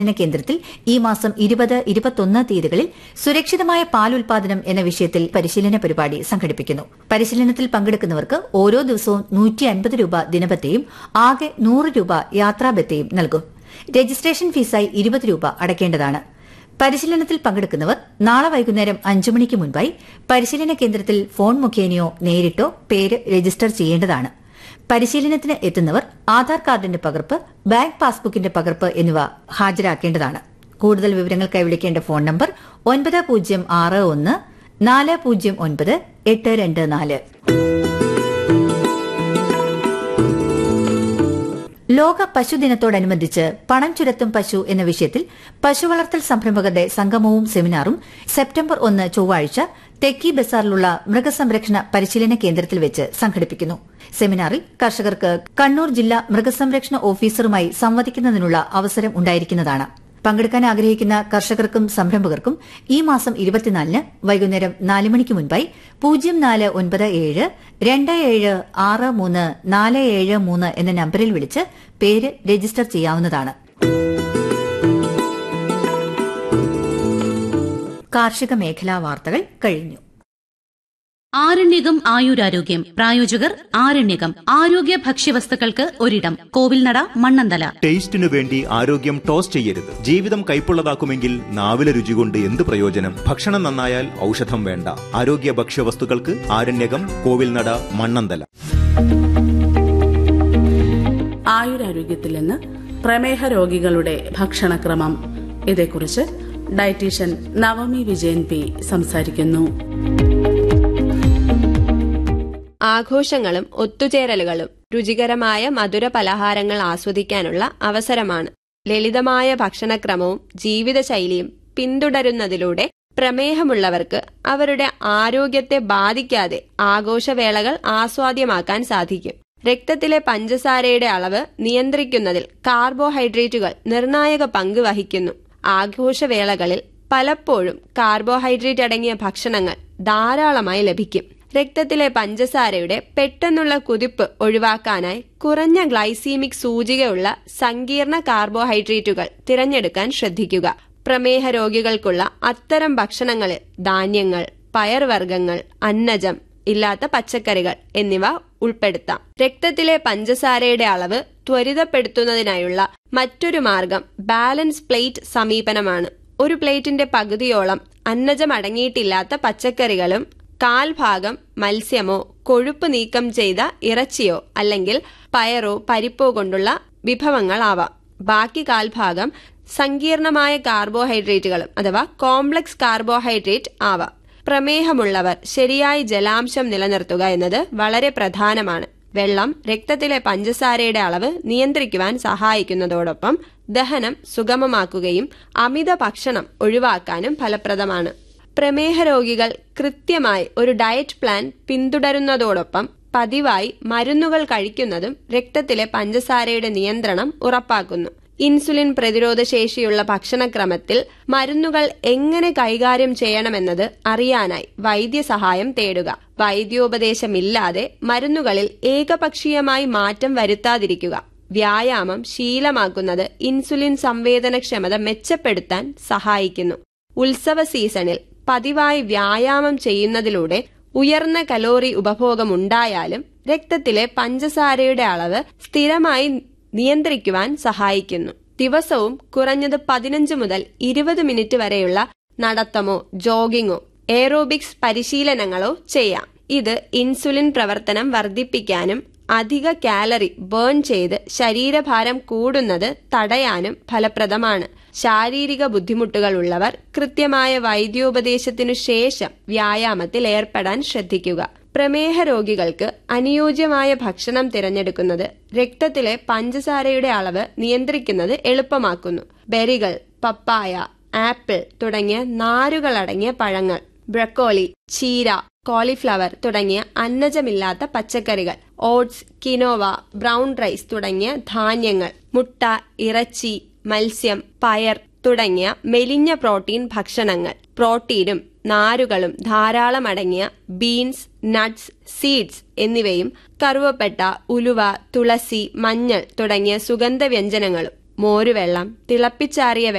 കേന്ദ്രത്തിൽ ഈ മാസം 20-21 തീയതികളിൽ സുരക്ഷിതമായ പാൽ ഉൽപാദനം എന്ന വിഷയത്തിൽ പരിശീലന പരിപാടി സംഘടിപ്പിക്കുന്നു. പരിശീലനത്തിൽ പങ്കെടുക്കുന്നവർക്ക് ഓരോ ദിവസവും 150 രൂപ ദിനബത്തയും ആകെ 100 രൂപ യാത്രാബത്തയും നൽകും. രജിസ്ട്രേഷൻ ഫീസായി 20 രൂപ അടയ്ക്കേണ്ടതാണ്. പരിശീലനത്തിൽ പങ്കെടുക്കുന്നവർ നാളെ വൈകുന്നേരം 5 മണിക്ക് മുൻപായി പരിശീലന കേന്ദ്രത്തിൽ ഫോൺ മുഖേനയോ നേരിട്ടോ പേര് രജിസ്റ്റർ ചെയ്യേണ്ടതാണ്. പരിശീലനത്തിന് എത്തുന്നവർ ആധാർ കാർഡിന്റെ പകർപ്പ്, ബാങ്ക് പാസ്ബുക്കിന്റെ പകർപ്പ് എന്നിവ ഹാജരാക്കേണ്ടതാണ്. കൂടുതൽ വിവരങ്ങൾക്കായി വിളിക്കേണ്ട ഫോൺ നമ്പർ 9061 409 824. ലോക പശുദിനത്തോടനുബന്ധിച്ച് പണം ചുരത്തും പശു എന്ന വിഷയത്തിൽ പശു വളർത്തൽ സംരംഭകരുടെ സംഗമവും സെമിനാറും സെപ്റ്റംബർ 1 ചൊവ്വാഴ്ച തെക്കി ബസാറിലുള്ള മൃഗസംരക്ഷണ പരിശീലന കേന്ദ്രത്തിൽ വെച്ച് സംഘടിപ്പിക്കുന്നു. സെമിനാറിൽ കർഷകർക്ക് കണ്ണൂർ ജില്ലാ മൃഗസംരക്ഷണ ഓഫീസറുമായി സംവദിക്കുന്നതിനുള്ള അവസരം ഉണ്ടായിരിക്കുന്നതാണ്. പങ്കെടുക്കാൻ ആഗ്രഹിക്കുന്ന കർഷകർക്കും സംരംഭകർക്കും ഈ മാസം 24 വൈകുന്നേരം 4 മണിക്ക് മുൻപായി 0497 2763 473 എന്ന നമ്പറിൽ വിളിച്ച് പേര് രജിസ്റ്റർ ചെയ്യാവുന്നതാണ്. കാർഷിക മേഖലാ വാർത്തകൾ കഴിഞ്ഞു. ആരണ്യകം ആയുരാരോഗ്യം പ്രായോജകർ ആരണ്യകം ആരോഗ്യ ഭക്ഷ്യവസ്തുക്കൾക്ക് ഒരിടം. കോവിൽനട, മണ്ണന്തല. ടേസ്റ്റിനു വേണ്ടി ആരോഗ്യം ടോസ് ചെയ്യരുത്. ജീവിതം കൈപ്പുള്ളതാക്കുമെങ്കിൽ നാവിലെ രുചി കൊണ്ട് എന്ത് പ്രയോജനം? ഭക്ഷണം നന്നായാൽ ഔഷധം വേണ്ട. ആരോഗ്യ ഭക്ഷ്യവസ്തുക്കൾക്ക് ആരണ്യകം, കോവിൽനട, മണ്ണന്തല. ആയുരാരോഗ്യത്തിൽ നിന്ന് പ്രമേഹ രോഗികളുടെ ഭക്ഷണക്രമം, ഇതേക്കുറിച്ച് ഡയറ്റീഷ്യൻ നവമി വിജയൻ പി സംസാരിക്കുന്നു. ആഘോഷങ്ങളും ഒത്തുചേരലുകളും രുചികരമായ മധുര പലഹാരങ്ങൾ ആസ്വദിക്കാനുള്ള അവസരമാണ്. ലളിതമായ ഭക്ഷണക്രമവും ജീവിതശൈലിയും പിന്തുടരുന്നതിലൂടെ പ്രമേഹമുള്ളവർക്ക് അവരുടെ ആരോഗ്യത്തെ ബാധിക്കാതെ ആഘോഷവേളകൾ ആസ്വാദ്യമാക്കാൻ സാധിക്കും. രക്തത്തിലെ പഞ്ചസാരയുടെ അളവ് നിയന്ത്രിക്കുന്നതിൽ കാർബോഹൈഡ്രേറ്റുകൾ നിർണായക പങ്ക് വഹിക്കുന്നു. ആഘോഷവേളകളിൽ പലപ്പോഴും കാർബോഹൈഡ്രേറ്റ് അടങ്ങിയ ഭക്ഷണങ്ങൾ ധാരാളമായി ലഭിക്കും. രക്തത്തിലെ പഞ്ചസാരയുടെ പെട്ടെന്നുള്ള കുതിപ്പ് ഒഴിവാക്കാനായി കുറഞ്ഞ ഗ്ലൈസീമിക് സൂചികയുള്ള സങ്കീർണ കാർബോഹൈഡ്രേറ്റുകൾ തിരഞ്ഞെടുക്കാൻ ശ്രദ്ധിക്കുക. പ്രമേഹ രോഗികൾക്കുള്ള അത്തരം ഭക്ഷണങ്ങളിൽ ധാന്യങ്ങൾ, പയർവർഗ്ഗങ്ങൾ, അന്നജം ഇല്ലാത്ത പച്ചക്കറികൾ എന്നിവ ഉൾപ്പെടുത്താം. രക്തത്തിലെ പഞ്ചസാരയുടെ അളവ് ത്വരിതപ്പെടുത്തുന്നതിനായുള്ള മറ്റൊരു മാർഗം ബാലൻസ് പ്ലേറ്റ് സമീപനമാണ്. ഒരു പ്ലേറ്റിന്റെ പകുതിയോളം അന്നജം അടങ്ങിയിട്ടില്ലാത്ത പച്ചക്കറികളും 1/4 ഭാഗം മത്സ്യമോ കൊഴുപ്പ് നീക്കം ചെയ്ത ഇറച്ചിയോ അല്ലെങ്കിൽ പയറോ പരിപ്പോ കൊണ്ടുള്ള വിഭവങ്ങളാവാം. ബാക്കി 1/4 ഭാഗം സങ്കീർണമായ കാർബോഹൈഡ്രേറ്റുകളും അഥവാ കോംപ്ലക്സ് കാർബോഹൈഡ്രേറ്റ് ആവാം. പ്രമേഹമുള്ളവർ ശരിയായി ജലാംശം നിലനിർത്തുക എന്നത് വളരെ പ്രധാനമാണ്. വെള്ളം രക്തത്തിലെ പഞ്ചസാരയുടെ അളവ് നിയന്ത്രിക്കുവാൻ സഹായിക്കുന്നതോടൊപ്പം ദഹനം സുഗമമാക്കുകയും അമിത ഭക്ഷണം ഒഴിവാക്കാനും ഫലപ്രദമാണ്. പ്രമേഹ രോഗികൾ കൃത്യമായി ഒരു ഡയറ്റ് പ്ലാൻ പിന്തുടരുന്നതോടൊപ്പം പതിവായി മരുന്നുകൾ കഴിക്കുന്നതും രക്തത്തിലെ പഞ്ചസാരയുടെ നിയന്ത്രണം ഉറപ്പാക്കുന്നു. ഇൻസുലിൻ പ്രതിരോധ ശേഷിയുള്ള ഭക്ഷണക്രമത്തിൽ മരുന്നുകൾ എങ്ങനെ കൈകാര്യം ചെയ്യണമെന്നത് അറിയാനായി വൈദ്യസഹായം തേടുക. വൈദ്യോപദേശമില്ലാതെ മരുന്നുകളിൽ ഏകപക്ഷീയമായി മാറ്റം വരുത്താതിരിക്കുക. വ്യായാമം ശീലമാക്കുന്നത് ഇൻസുലിൻ സംവേദനക്ഷമത മെച്ചപ്പെടുത്താൻ സഹായിക്കുന്നു. ഉത്സവ സീസണിൽ പതിവായി വ്യായാമം ചെയ്യുന്നതിലൂടെ ഉയർന്ന കലോറി ഉപഭോഗമുണ്ടായാലും രക്തത്തിലെ പഞ്ചസാരയുടെ അളവ് സ്ഥിരമായി നിയന്ത്രിക്കുവാൻ സഹായിക്കുന്നു. ദിവസവും കുറഞ്ഞത് 15 മുതൽ 20 മിനിറ്റ് വരെയുള്ള നടത്തമോ ജോഗിങ്ങോ എയറോബിക്സ് പരിശീലനങ്ങളോ ചെയ്യാം. ഇത് ഇൻസുലിൻ പ്രവർത്തനം വർദ്ധിപ്പിക്കാനും അധിക കാലറി ബേൺ ചെയ്ത് ശരീരഭാരം കൂടുന്നത് തടയാനും ഫലപ്രദമാണ്. ശാരീരിക ബുദ്ധിമുട്ടുകൾ ഉള്ളവർ കൃത്യമായ വൈദ്യോപദേശത്തിനു ശേഷം വ്യായാമത്തിൽ ഏർപ്പെടാൻ ശ്രദ്ധിക്കുക. പ്രമേഹ രോഗികൾക്ക് അനുയോജ്യമായ ഭക്ഷണം തിരഞ്ഞെടുക്കുന്നത് രക്തത്തിലെ പഞ്ചസാരയുടെ അളവ് നിയന്ത്രിക്കുന്നത് എളുപ്പമാക്കുന്നു. ബെറികൾ, പപ്പായ, ആപ്പിൾ തുടങ്ങിയ നാരുകളടങ്ങിയ പഴങ്ങൾ, ബ്രക്കോളി, ചീര, കോളിഫ്ലവർ തുടങ്ങിയ അന്നജമില്ലാത്ത പച്ചക്കറികൾ, ഓട്സ്, കിനോവ, ബ്രൗൺ റൈസ് തുടങ്ങിയ ധാന്യങ്ങൾ, മുട്ട, ഇറച്ചി, മത്സ്യം, പയർ തുടങ്ങിയ മെലിഞ്ഞ പ്രോട്ടീൻ ഭക്ഷണങ്ങൾ, പ്രോട്ടീനും നാരുകളും ധാരാളം അടങ്ങിയ ബീൻസ്, നട്ട്സ്, സീഡ്സ് എന്നിവയും കറുവപ്പട്ട, ഉലുവ, തുളസി, മഞ്ഞൾ തുടങ്ങിയ സുഗന്ധവ്യഞ്ജനങ്ങളും മോരുവെള്ളം, തിളപ്പിച്ചാറിയ